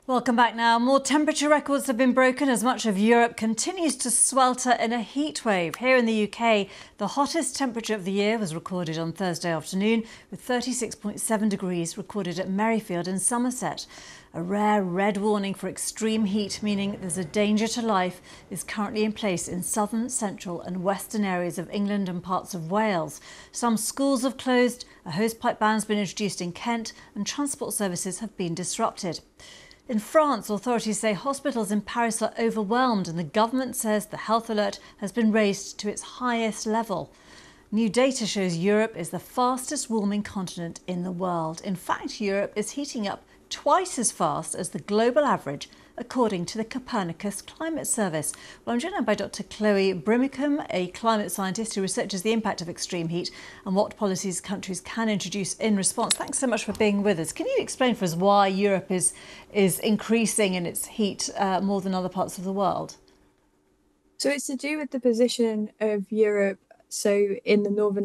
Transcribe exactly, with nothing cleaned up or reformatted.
Welcome back now. More temperature records have been broken as much of Europe continues to swelter in a heat wave. Here in the U K, the hottest temperature of the year was recorded on Thursday afternoon, with thirty-six point seven degrees recorded at Merrifield in Somerset. A rare red warning for extreme heat, meaning there's a danger to life, is currently in place in southern, central and western areas of England and parts of Wales. Some schools have closed, a hosepipe ban has been introduced in Kent and transport services have been disrupted. In France, authorities say hospitals in Paris are overwhelmed and the government says the health alert has been raised to its highest level. New data shows Europe is the fastest warming continent in the world. In fact, Europe is heating up twice as fast as the global average, according to the Copernicus Climate Service. Well, I'm joined now by Doctor Chloe Brimacombe, a climate scientist who researches the impact of extreme heat and what policies countries can introduce in response. Thanks so much for being with us. Can you explain for us why Europe is, is increasing in its heat uh, more than other parts of the world? So it's to do with the position of Europe. So in the northern